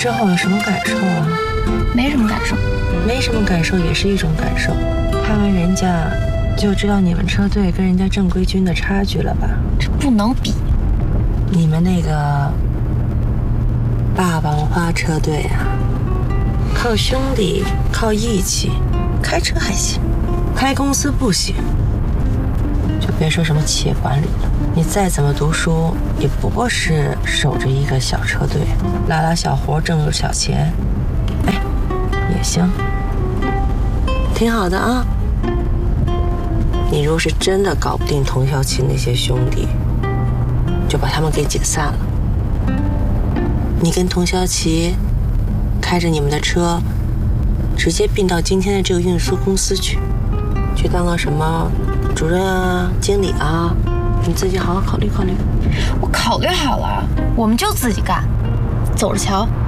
之后有什么感受啊？ 没什么感受。 没什么感受也是一种感受。看完人家，就知道你们车队跟人家正规军的差距了吧？ 这不能比。 你们那个霸王花车队啊，靠兄弟，靠义气，开车还行，开公司不行。就别说什么企业管理了，你再怎么读书，也不过是守着一个小车队，拉拉小活，挣挣小钱，哎，也行，挺好的啊。你若是真的搞不定童小琪那些兄弟，就把他们给解散了。你跟童小琪开着你们的车，直接并到今天的这个运输公司去当个什么主任啊、经理啊，你自己好好考虑考虑。 我考虑好了，我们就自己干，走着瞧。